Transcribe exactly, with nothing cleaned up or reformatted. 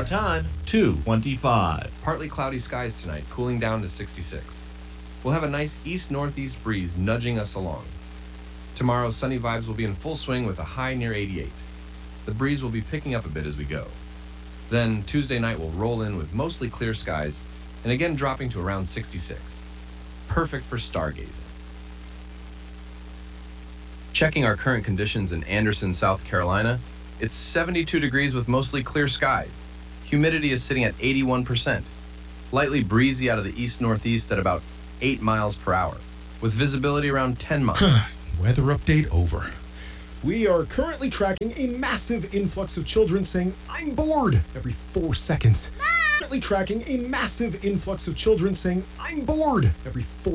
time, two twenty-five. Partly cloudy skies tonight, cooling down to sixty-six. We'll have a nice east-northeast breeze nudging us along. Tomorrow, sunny vibes will be in full swing with a high near eighty-eight. The breeze will be picking up a bit as we go. Then, Tuesday night will roll in with mostly clear skies and again dropping to around sixty-six. Perfect for stargazing. Checking our current conditions in Anderson, South Carolina, it's seventy-two degrees with mostly clear skies. Humidity is sitting at eighty-one percent. Lightly breezy out of the east-northeast at about eight miles per hour, with visibility around ten miles. Weather update over. We are currently tracking a massive influx of children saying, "I'm bored," every four seconds. Currently tracking a massive influx of children saying, "I'm bored," every four